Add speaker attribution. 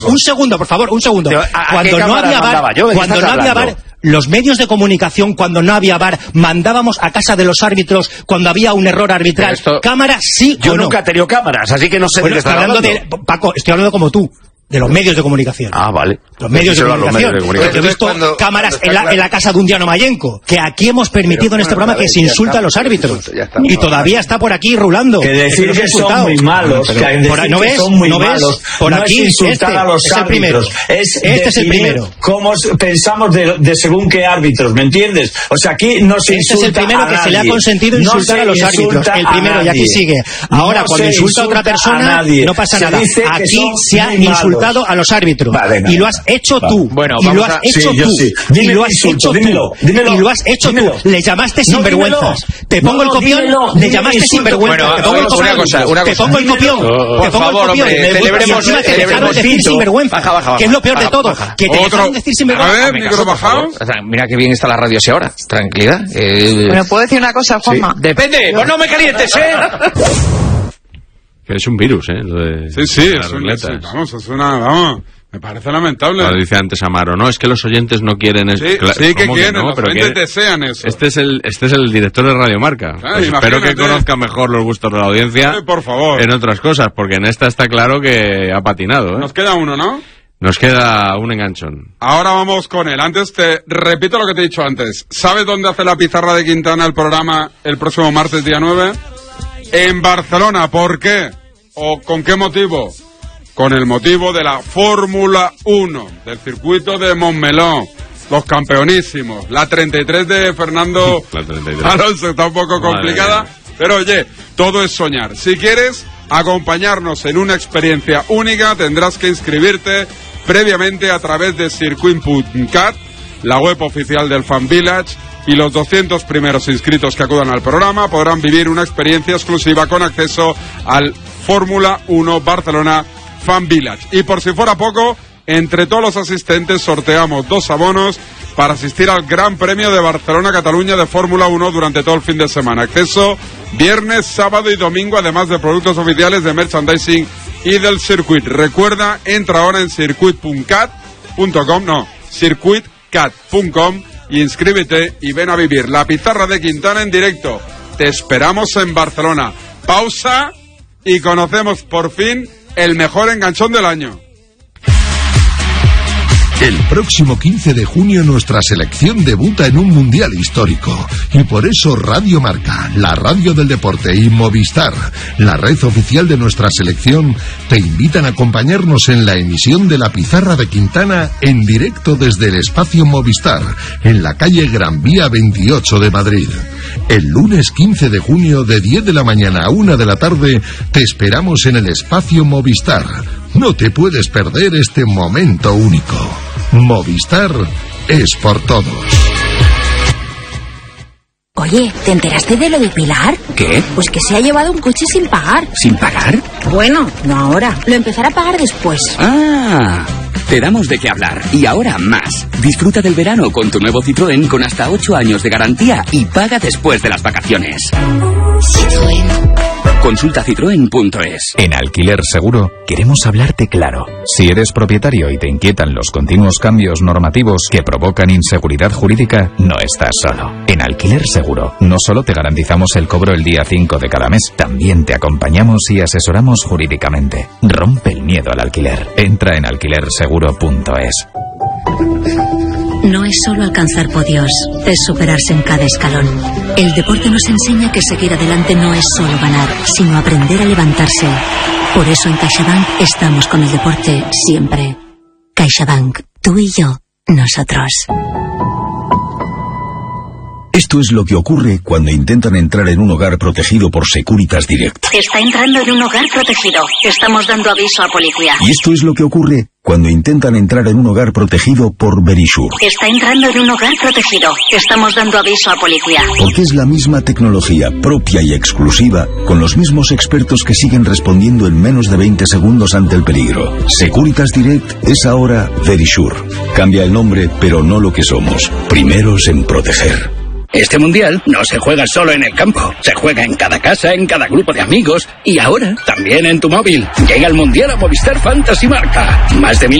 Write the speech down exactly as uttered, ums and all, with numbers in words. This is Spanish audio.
Speaker 1: Un segundo, por favor, un segundo.
Speaker 2: Pero, ¿a,
Speaker 1: cuando
Speaker 2: a
Speaker 1: no había bar,
Speaker 2: yo?
Speaker 1: cuando no había bar, los medios de comunicación, cuando no había bar, mandábamos a casa de los árbitros cuando había un error arbitral. Esto, cámaras, sí
Speaker 2: yo
Speaker 1: o no.
Speaker 2: Yo nunca he tenido cámaras, así que no sé
Speaker 1: bueno,
Speaker 2: de qué estás
Speaker 1: hablando.
Speaker 2: hablando.
Speaker 1: De, Paco, estoy hablando como tú. De los medios de comunicación.
Speaker 2: Ah, vale.
Speaker 1: Los medios de comunicación.
Speaker 2: Los medios de comunicación.
Speaker 1: Yo he visto
Speaker 3: cuando,
Speaker 1: cámaras
Speaker 3: cuando
Speaker 1: en, la,
Speaker 3: claro.
Speaker 1: en la casa de un Diano Mayenco, que aquí hemos permitido Pero, en este programa que se insulta a los árbitros. Ya está, y todavía está por aquí rulando.
Speaker 4: Que decir que son muy malos. Que decir
Speaker 1: por, ¿no ves?
Speaker 4: que son muy
Speaker 1: ¿No ves?
Speaker 4: malos.
Speaker 1: Por
Speaker 4: no
Speaker 1: aquí,
Speaker 4: es insultar
Speaker 1: este,
Speaker 4: a los
Speaker 1: es el primero.
Speaker 4: Es
Speaker 1: este es el primero.
Speaker 4: Cómo pensamos de, de según qué árbitros, ¿me entiendes? O sea, aquí no se
Speaker 1: este
Speaker 4: insulta
Speaker 1: es el primero
Speaker 4: a
Speaker 1: que
Speaker 4: nadie.
Speaker 1: se le ha consentido insultar
Speaker 4: no
Speaker 1: a los árbitros. El primero, y aquí sigue. Ahora,
Speaker 4: no
Speaker 1: cuando insulta a otra persona, a no pasa
Speaker 4: se
Speaker 1: nada. Aquí se ha insultado a los árbitros. Vale, y lo has hecho
Speaker 4: Va.
Speaker 1: tú.
Speaker 2: Bueno,
Speaker 1: y lo has
Speaker 2: a...
Speaker 1: hecho
Speaker 4: sí,
Speaker 1: tú.
Speaker 4: Sí.
Speaker 1: Y lo has
Speaker 4: insulto,
Speaker 1: hecho
Speaker 4: dímelo,
Speaker 1: tú.
Speaker 4: dímelo,
Speaker 1: y lo has hecho
Speaker 4: dímelo.
Speaker 1: tú. Le llamaste
Speaker 4: no,
Speaker 1: sinvergüenzas.
Speaker 4: Dímelo.
Speaker 1: Te pongo
Speaker 4: no,
Speaker 1: el copión.
Speaker 4: dímelo,
Speaker 1: le llamaste sinvergüenzas.
Speaker 2: Bueno,
Speaker 1: te pongo el copión.
Speaker 2: una cosa, una
Speaker 1: te
Speaker 2: cosa.
Speaker 1: pongo el copión.
Speaker 2: Oh,
Speaker 1: te pongo
Speaker 2: favor,
Speaker 1: el copión.
Speaker 2: hombre, celebremos,
Speaker 1: y te dejaron decir sinvergüenza.
Speaker 2: Baja, baja, baja.
Speaker 1: Que es lo peor
Speaker 2: baja,
Speaker 1: de todo.
Speaker 2: baja.
Speaker 1: Que te
Speaker 5: Otro.
Speaker 1: dejaron decir sinvergüenza.
Speaker 5: A ver, micro bajado.
Speaker 2: Mira qué bien está la radio así ahora. Tranquilidad. Eh...
Speaker 6: Bueno, ¿puedo decir una cosa, Juanma?
Speaker 2: Sí. Depende. Pues no me calientes, ¿eh?
Speaker 7: Que es un virus, ¿eh? Lo de
Speaker 5: Sí, sí,
Speaker 7: las
Speaker 5: es un,
Speaker 7: ruleta.
Speaker 5: sí, vamos, es una, vamos, me parece lamentable.
Speaker 7: Lo dice antes Amaro, no, es que los oyentes no quieren eso.
Speaker 5: Sí,
Speaker 7: Cla-
Speaker 5: sí que
Speaker 7: ¿cómo
Speaker 5: quieren,
Speaker 7: no?
Speaker 5: los
Speaker 7: Pero
Speaker 5: oyentes
Speaker 7: que-
Speaker 5: desean eso.
Speaker 7: Este es el este es el director de Radio Marca.
Speaker 5: Claro,
Speaker 7: Pues espero que
Speaker 5: imagínate.
Speaker 7: conozca mejor los gustos de la audiencia
Speaker 5: Sí, por favor.
Speaker 7: en otras cosas, porque en esta está claro que ha patinado, ¿eh?
Speaker 5: Nos queda uno, ¿no?
Speaker 7: Nos queda un enganchón.
Speaker 5: Ahora vamos con él. Antes te repito lo que te he dicho antes. ¿Sabes dónde hace la pizarra de Quintana el programa el próximo martes día nueve? En Barcelona. ¿Por qué? ¿O con qué motivo? Con el motivo de la Fórmula uno, del circuito de Montmeló, los campeonísimos. La treinta y tres de Fernando
Speaker 7: La treinta y tres.
Speaker 5: Alonso está un poco
Speaker 7: Madre
Speaker 5: complicada,
Speaker 7: mía.
Speaker 5: pero oye, todo es soñar. Si quieres acompañarnos en una experiencia única, tendrás que inscribirte previamente a través de circuit punto cat, la web oficial del Fan Village, y los doscientos primeros inscritos que acudan al programa podrán vivir una experiencia exclusiva con acceso al Fórmula uno Barcelona Fan Village. Y por si fuera poco, entre todos los asistentes sorteamos dos abonos para asistir al Gran Premio de Barcelona-Cataluña de Fórmula uno durante todo el fin de semana. Acceso viernes, sábado y domingo, además de productos oficiales de merchandising y del circuit. Recuerda, entra ahora en circuit punto cat punto com, no, circuit cat punto com, y inscríbete y ven a vivir la pizarra de Quintana en directo. Te esperamos en Barcelona. Pausa y conocemos por fin el mejor enganchón del año.
Speaker 8: El próximo quince de junio nuestra selección debuta en un mundial histórico. Y por eso Radio Marca, la radio del deporte, y Movistar, la red oficial de nuestra selección, te invitan a acompañarnos en la emisión de la pizarra de Quintana en directo desde el espacio Movistar, en la calle Gran Vía veintiocho de Madrid. El lunes quince de junio de diez de la mañana a una de la tarde te esperamos en el espacio Movistar. No te puedes perder este momento único. Movistar es por todos.
Speaker 9: Oye, ¿te enteraste de lo de Pilar?
Speaker 2: ¿Qué?
Speaker 9: Pues que se ha llevado un coche sin pagar.
Speaker 2: ¿Sin pagar?
Speaker 9: Bueno, no ahora. Lo empezará a pagar después.
Speaker 10: Ah, te damos de qué hablar. Y ahora más. Disfruta del verano con tu nuevo Citroën con hasta ocho años de garantía y paga después de las vacaciones.
Speaker 9: Citroën.
Speaker 10: Consulta citroen punto es.
Speaker 11: En Alquiler Seguro queremos hablarte claro. Si eres propietario y te inquietan los continuos cambios normativos que provocan inseguridad jurídica, no estás solo. En Alquiler Seguro no solo te garantizamos el cobro el día cinco de cada mes, también te acompañamos y asesoramos jurídicamente. Rompe el miedo al alquiler. Entra en alquiler seguro punto es.
Speaker 12: No es solo alcanzar podios, es superarse en cada escalón. El deporte nos enseña que seguir adelante no es solo ganar, sino aprender a levantarse. Por eso en CaixaBank estamos con el deporte siempre. CaixaBank, tú y yo, nosotros.
Speaker 13: Esto es lo que ocurre cuando intentan entrar en un hogar protegido por Securitas Direct.
Speaker 14: Está entrando en un hogar protegido. Estamos dando aviso a policía.
Speaker 13: Y esto es lo que ocurre cuando intentan entrar en un hogar protegido por Verisure.
Speaker 14: Está entrando en un hogar protegido. Estamos dando aviso a policía.
Speaker 13: Porque es la misma tecnología propia y exclusiva, con los mismos expertos que siguen respondiendo en menos de veinte segundos ante el peligro. Securitas Direct es ahora Verisure. Cambia el nombre, pero no lo que somos. Primeros en proteger.
Speaker 3: Este mundial no se juega solo en el campo, se juega en cada casa, en cada grupo de amigos y ahora también en tu móvil. Llega el mundial a Movistar Fantasy Marca. Más de mil